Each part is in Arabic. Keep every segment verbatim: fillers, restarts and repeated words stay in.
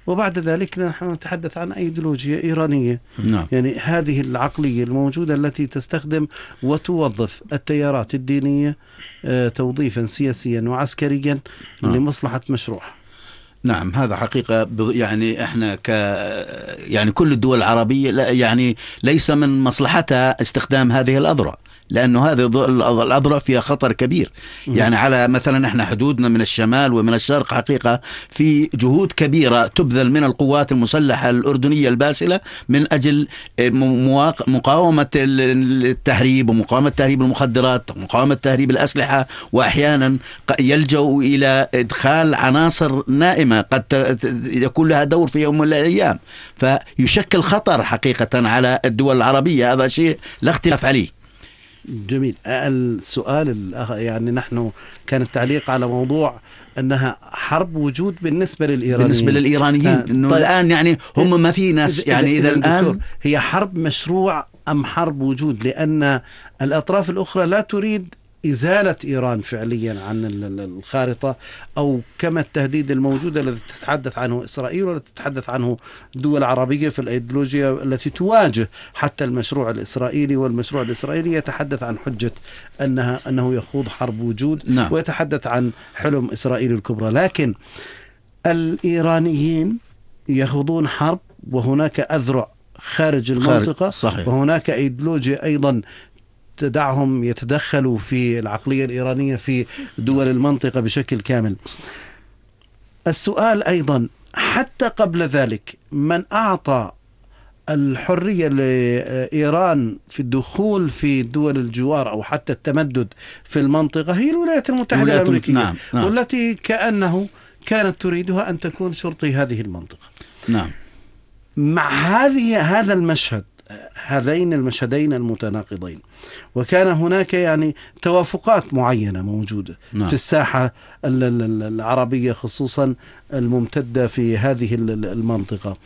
وبعد ذلك نحن نتحدث عن أيديولوجيا إيرانية. نعم. يعني هذه العقلية الموجودة التي تستخدم وتوظف التيارات الدينية توظيفا سياسيا وعسكريا نعم. لمصلحة مشروع. نعم، هذا حقيقة. يعني احنا ك يعني كل الدول العربية لا يعني ليس من مصلحتها استخدام هذه الأذرع، لأنه هذه الأذرع فيها خطر كبير. يعني على مثلا احنا حدودنا من الشمال ومن الشرق حقيقة في جهود كبيرة تبذل من القوات المسلحة الأردنية الباسلة من أجل مقاومة التهريب ومقاومة تهريب المخدرات ومقاومة تهريب الأسلحة، وأحيانا يلجأوا إلى إدخال عناصر نائمة قد يكون لها دور في يوم من الأيام، فيشكل خطر حقيقة على الدول العربية. هذا شيء لا اختلاف عليه. جميل. السؤال يعني نحن كان التعليق على موضوع أنها حرب وجود بالنسبة للإيرانيين. بالنسبة للإيرانيين آه إنه طيب الآن يعني هم ما في ناس يعني إذا الآن هي حرب مشروع أم حرب وجود؟ لأن الأطراف الأخرى لا تريد إزالة إيران فعليا عن الخارطة، أو كما التهديد الموجود الذي تتحدث عنه إسرائيل والذي تتحدث عنه دول عربية في الأيديولوجيا التي تواجه حتى المشروع الإسرائيلي. والمشروع الإسرائيلي يتحدث عن حجة أنها أنه يخوض حرب وجود. نعم. ويتحدث عن حلم إسرائيل الكبرى. لكن الإيرانيين يخوضون حرب وهناك أذرع خارج المنطقة. صحيح. وهناك أيديولوجيا أيضا تدعهم يتدخلوا في العقلية الإيرانية في دول المنطقة بشكل كامل. السؤال أيضا حتى قبل ذلك من أعطى الحرية لإيران في الدخول في دول الجوار أو حتى التمدد في المنطقة هي الولايات المتحدة الأمريكية. نعم. نعم. والتي كأنه كانت تريدها أن تكون شرطي هذه المنطقة. نعم. مع هذه هذا المشهد، هذين المشهدين المتناقضين، وكان هناك يعني توافقات معينة موجودة. نعم. في الساحة العربية خصوصا الممتدة في هذه المنطقة،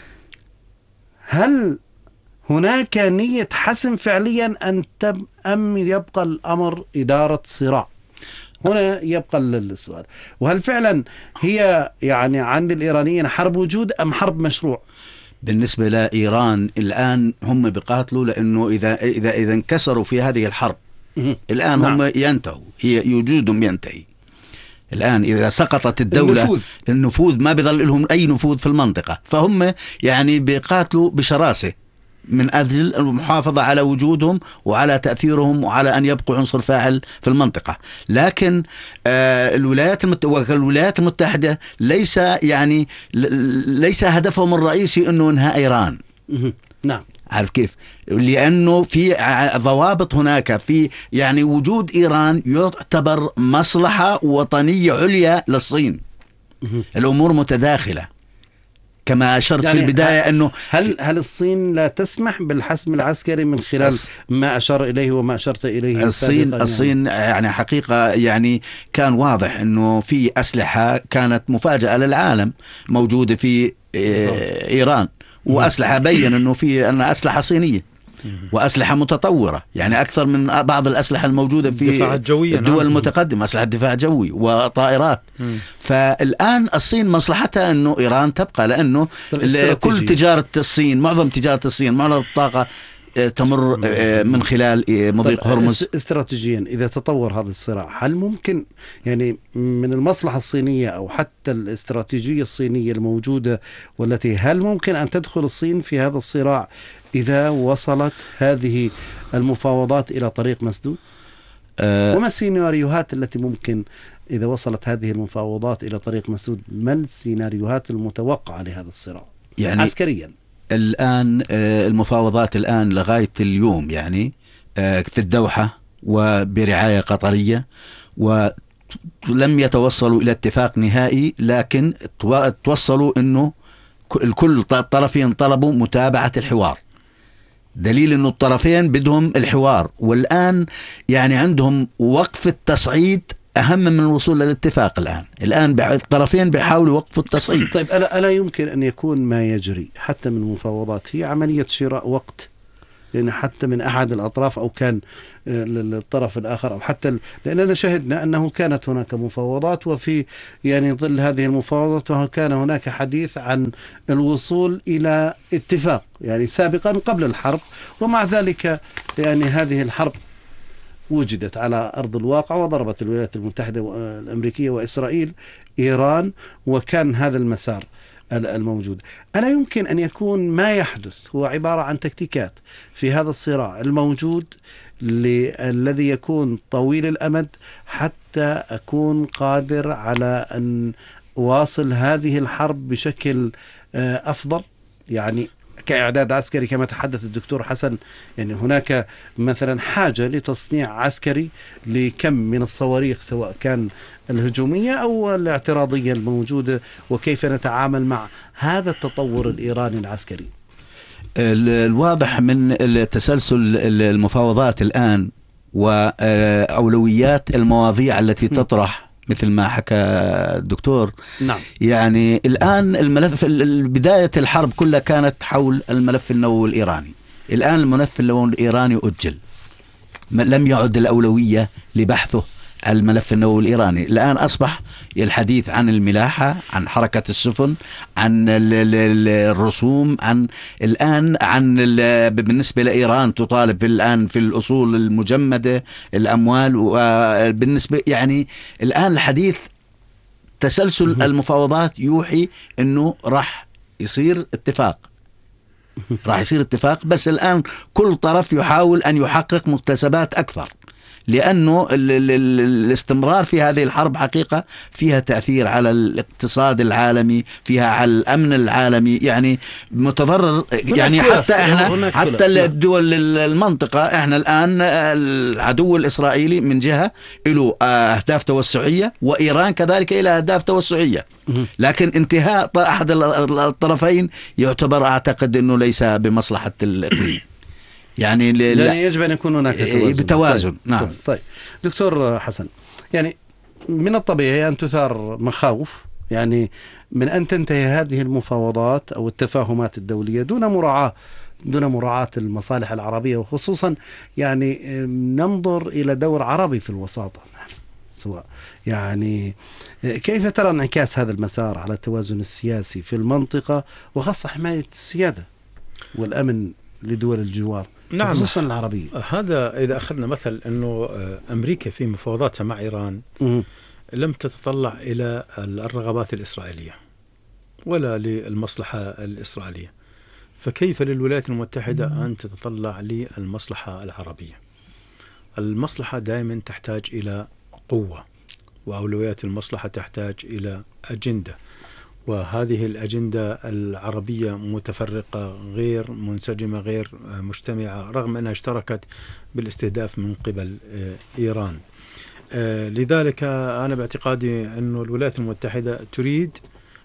هل هناك نية حسم فعليا أن تب أم يبقى الأمر إدارة صراع؟ هنا يبقى السؤال. وهل فعلا هي يعني عند الإيرانيين حرب وجود أم حرب مشروع؟ بالنسبة لإيران الآن هم بيقاتلوا، لأنه إذا إذا إذا انكسروا في هذه الحرب الآن نعم. هم ينتهوا، هي وجودهم ينتهي. الآن إذا سقطت الدولة النفوذ, النفوذ ما بيظل لهم أي نفوذ في المنطقة، فهم يعني بيقاتلوا بشراسة من أجل المحافظة على وجودهم وعلى تأثيرهم وعلى أن يبقوا عنصر فاعل في المنطقة. لكن آه الولايات المتحدة الولايات المتحدة ليس يعني ليس هدفهم الرئيسي إنه إنهاء إيران. نعم. عارف كيف؟ لأنه في ضوابط هناك، في يعني وجود إيران يعتبر مصلحة وطنية عليا للصين. الأمور متداخلة كما أشرت يعني في البداية. أنه هل هل الصين لا تسمح بالحسم العسكري من خلال ما أشار إليه وما أشرت إليه الصين يعني؟ الصين يعني حقيقة يعني كان واضح أنه في أسلحة كانت مفاجأة للعالم موجودة في إيران، وأسلحة بين أنه في أن أسلحة صينية وأسلحة متطورة، يعني أكثر من بعض الأسلحة الموجودة في الدول المتقدمة، أسلحة دفاع جوي وطائرات. م. فالآن الصين مصلحتها أنه إيران تبقى، لأنه كل تجارة الصين معظم تجارة الصين معظم الطاقة تمر من خلال مضيق هرمز. استراتيجيا إذا تطور هذا الصراع، هل ممكن يعني من المصلحة الصينية أو حتى الاستراتيجية الصينية الموجودة والتي هل ممكن أن تدخل الصين في هذا الصراع إذا وصلت هذه المفاوضات إلى طريق مسدود؟ أه وما السيناريوهات التي ممكن إذا وصلت هذه المفاوضات إلى طريق مسدود، ما السيناريوهات المتوقعة لهذا الصراع يعني عسكريا؟ الآن المفاوضات الآن لغاية اليوم يعني في الدوحة وبرعاية قطرية، ولم يتوصلوا إلى اتفاق نهائي، لكن توصلوا أنه الكل الطرفين طلبوا متابعة الحوار، دليل أنه الطرفين بدهم الحوار. والآن يعني عندهم وقف التصعيد أهم من الوصول للاتفاق. الآن الآن الطرفين بيحاولوا وقف التصعيد. طيب ألا, ألا يمكن أن يكون ما يجري حتى من المفاوضات هي عملية شراء وقت يعني حتى من أحد الأطراف أو كان للطرف الآخر أو حتى لأننا شهدنا أنه كانت هناك مفاوضات، وفي يعني ظل هذه المفاوضات كان هناك حديث عن الوصول إلى اتفاق يعني سابقا قبل الحرب، ومع ذلك يعني هذه الحرب وجدت على أرض الواقع وضربت الولايات المتحدة الأمريكية وإسرائيل إيران، وكان هذا المسار الموجود. ألا يمكن أن يكون ما يحدث هو عبارة عن تكتيكات في هذا الصراع الموجود الذي يكون طويل الأمد حتى أكون قادر على أن أواصل هذه الحرب بشكل أفضل، يعني كإعداد عسكري كما تحدث الدكتور حسن، يعني هناك مثلا حاجة لتصنيع عسكري لكم من الصواريخ سواء كان الهجومية أو الاعتراضية الموجودة، وكيف نتعامل مع هذا التطور الإيراني العسكري. الواضح من تسلسل المفاوضات الآن وأولويات المواضيع التي تطرح مثل ما حكى الدكتور. نعم. يعني الآن الملف بداية الحرب كلها كانت حول الملف النووي الإيراني، الآن الملف النووي الإيراني أجل، لم يعد الأولوية لبحثه الملف النووي الإيراني. الآن أصبح الحديث عن الملاحة، عن حركة السفن، عن الرسوم، عن الآن عن بالنسبة لإيران تطالب الآن في الأصول المجمدة الأموال، وبالنسبة يعني الآن الحديث تسلسل المفاوضات يوحي أنه راح يصير اتفاق راح يصير اتفاق بس الآن كل طرف يحاول أن يحقق مكتسبات أكثر، لأنه ال ال ال الاستمرار في هذه الحرب حقيقة فيها تأثير على الاقتصاد العالمي، فيها على الأمن العالمي، يعني متضرر يعني حتى احنا حتى الدول المنطقة. احنا الآن العدو الإسرائيلي من جهة له أهداف توسعية، وإيران كذلك إلى أهداف توسعية، لكن انتهاء أحد الطرفين يعتبر أعتقد أنه ليس بمصلحة الإقليم، يعني يعني يجب أن يكون هناك توازن. بتوازن. طيب. نعم. طيب دكتور حسن، يعني من الطبيعي أن تثار مخاوف يعني من أن تنتهي هذه المفاوضات أو التفاهمات الدولية دون مراعاة دون مراعاة المصالح العربية، وخصوصا يعني ننظر إلى دور عربي في الوساطة سواء يعني كيف ترى انعكاس هذا المسار على التوازن السياسي في المنطقة وخاصة حماية السيادة والأمن لدول الجوار؟ نعم، خصوصا العربية. هذا إذا أخذنا مثل أنه أمريكا في مفاوضاتها مع إيران م- لم تتطلع إلى الرغبات الإسرائيلية ولا للمصلحة الإسرائيلية، فكيف للولايات المتحدة أن تتطلع للمصلحة العربية؟ المصلحة دائما تحتاج إلى قوة، وأولويات المصلحة تحتاج إلى أجندة، وهذه الأجندة العربية متفرقة غير منسجمة غير مجتمعة، رغم أنها اشتركت بالاستهداف من قبل إيران. لذلك أنا باعتقادي أن الولايات المتحدة تريد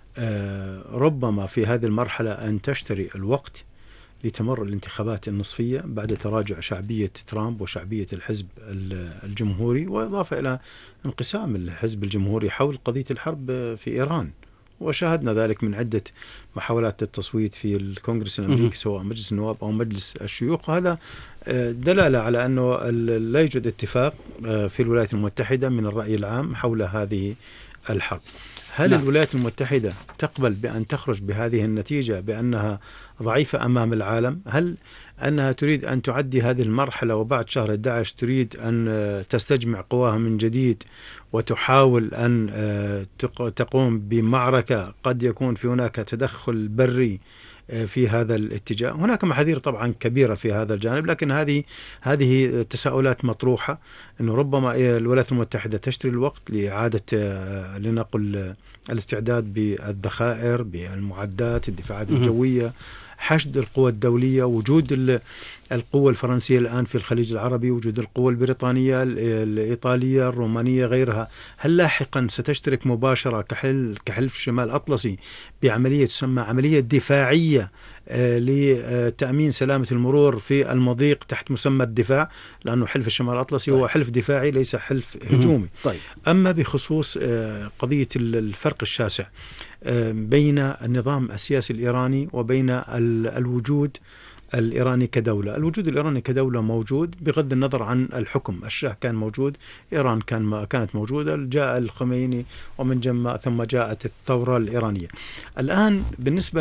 ربما في هذه المرحلة أن تشتري الوقت لتمر الانتخابات النصفية بعد تراجع شعبية ترامب وشعبية الحزب الجمهوري، وإضافة إلى انقسام الحزب الجمهوري حول قضية الحرب في إيران، وشاهدنا ذلك من عدة محاولات التصويت في الكونغرس الأمريكي سواء مجلس النواب أو مجلس الشيوخ. هذا دلالة على أنه لا يوجد اتفاق في الولايات المتحدة من الرأي العام حول هذه الحرب. هل لا. الولايات المتحدة تقبل بأن تخرج بهذه النتيجة بأنها ضعيفة أمام العالم؟ هل أنها تريد أن تعدي هذه المرحلة وبعد شهر أحد عشر تريد أن تستجمع قواها من جديد وتحاول أن تقوم بمعركة قد يكون في هناك تدخل بري في هذا الاتجاه؟ هناك محاذير طبعا كبيرة في هذا الجانب، لكن هذه هذه تساؤلات مطروحة، أنه ربما الولايات المتحدة تشتري الوقت لإعادة لنقل الاستعداد بالذخائر، بالمعدات، الدفاعات الجوية، حشد القوى الدولية، وجود القوة الفرنسية الآن في الخليج العربي، وجود القوة البريطانية، الإيطالية، الرومانية، غيرها. هل لاحقا ستشترك مباشرة كحلف شمال أطلسي بعملية تسمى عملية دفاعية لتأمين سلامة المرور في المضيق تحت مسمى الدفاع، لأنه حلف الشمال الأطلسي طيب. هو حلف دفاعي ليس حلف هجومي. طيب. أما بخصوص قضية الفرق الشاسع بين النظام السياسي الإيراني وبين الوجود الإيراني كدولة. الوجود الإيراني كدولة موجود بغض النظر عن الحكم. الشاه كان موجود، إيران كان ما كانت موجودة، جاء الخميني ومن جم ثم جاءت الثورة الإيرانية. الآن بالنسبة